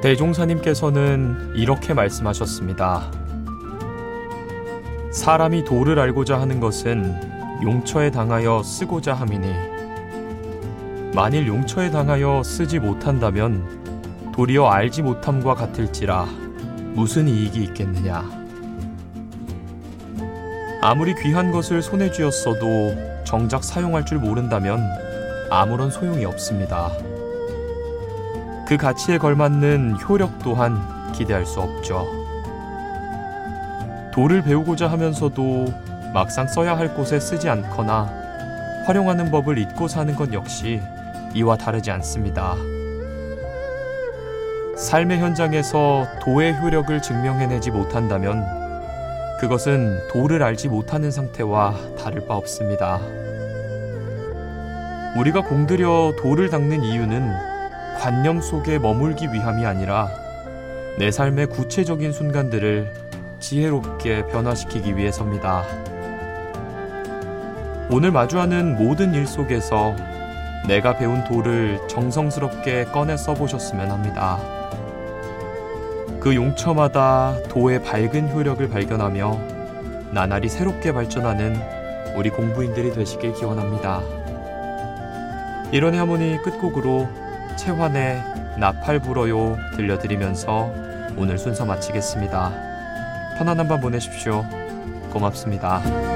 대종사님께서는 이렇게 말씀하셨습니다. 사람이 도를 알고자 하는 것은 용처에 당하여 쓰고자 함이니 만일 용처에 당하여 쓰지 못한다면 도리어 알지 못함과 같을지라 무슨 이익이 있겠느냐. 아무리 귀한 것을 손에 쥐었어도 정작 사용할 줄 모른다면 아무런 소용이 없습니다. 그 가치에 걸맞는 효력 또한 기대할 수 없죠. 도를 배우고자 하면서도 막상 써야 할 곳에 쓰지 않거나 활용하는 법을 잊고 사는 것 역시 이와 다르지 않습니다. 삶의 현장에서 도의 효력을 증명해내지 못한다면 그것은 도를 알지 못하는 상태와 다를 바 없습니다. 우리가 공들여 도를 닦는 이유는 관념 속에 머물기 위함이 아니라 내 삶의 구체적인 순간들을 지혜롭게 변화시키기 위해서입니다. 오늘 마주하는 모든 일 속에서 내가 배운 도를 정성스럽게 꺼내 써보셨으면 합니다. 그 용처마다 도의 밝은 효력을 발견하며 나날이 새롭게 발전하는 우리 공부인들이 되시길 기원합니다. 이런의 하모니 끝곡으로 채환의 나팔 불어요 들려드리면서 오늘 순서 마치겠습니다. 편안한 밤 보내십시오. 고맙습니다.